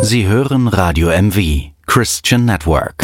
Sie hören Radio MV, Christian Network.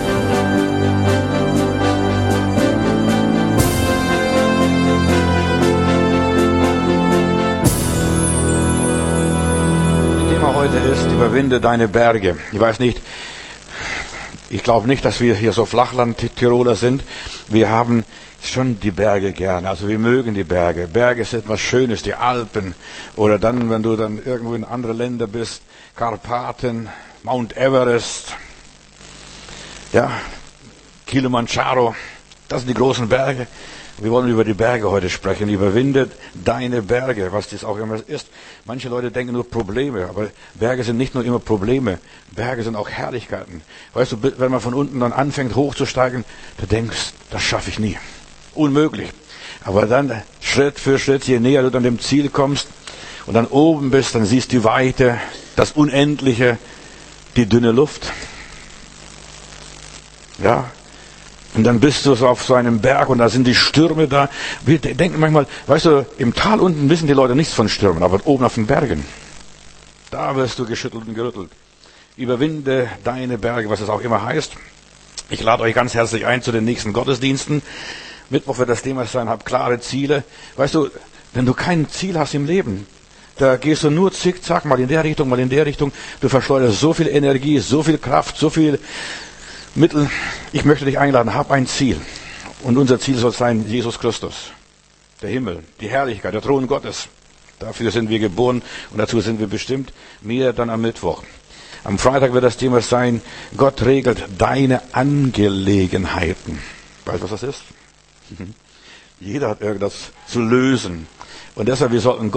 Das Thema heute ist, überwinde deine Berge. Ich weiß nicht, ich glaube nicht, dass wir hier so Flachland-Tiroler sind. Wir haben schon die Berge gern, also wir mögen die Berge. Berge sind etwas Schönes, die Alpen. Oder dann, wenn du dann irgendwo in andere Länder bist, Karpaten, Mount Everest, ja, Kilimanjaro, das sind die großen Berge. Wir wollen über die Berge heute sprechen. Überwinde deine Berge, was das auch immer ist. Manche Leute denken nur Probleme, aber Berge sind nicht nur immer Probleme. Berge sind auch Herrlichkeiten. Weißt du, wenn man von unten dann anfängt hochzusteigen, du denkst, das schaffe ich nie. Unmöglich. Aber dann Schritt für Schritt, je näher du dann dem Ziel kommst und dann oben bist, dann siehst du die Weite, das Unendliche, die dünne Luft. Ja. Und dann bist du so auf so einem Berg und da sind die Stürme da. Wir denken manchmal, weißt du, im Tal unten wissen die Leute nichts von Stürmen, aber oben auf den Bergen, da wirst du geschüttelt und gerüttelt. Überwinde deine Berge, was es auch immer heißt. Ich lade euch ganz herzlich ein zu den nächsten Gottesdiensten. Mittwoch wird das Thema sein, hab klare Ziele. Weißt du, wenn du kein Ziel hast im Leben, da gehst du nur zickzack, mal in der Richtung, mal in der Richtung. Du verschleuderst so viel Energie, so viel Kraft, so viel Mittel. Ich möchte dich einladen, hab ein Ziel. Und unser Ziel soll sein, Jesus Christus. Der Himmel, die Herrlichkeit, der Thron Gottes. Dafür sind wir geboren und dazu sind wir bestimmt. Mehr dann am Mittwoch. Am Freitag wird das Thema sein, Gott regelt deine Angelegenheiten. Weißt du, was das ist? Jeder hat irgendwas zu lösen. Und deshalb, wir sollten Gott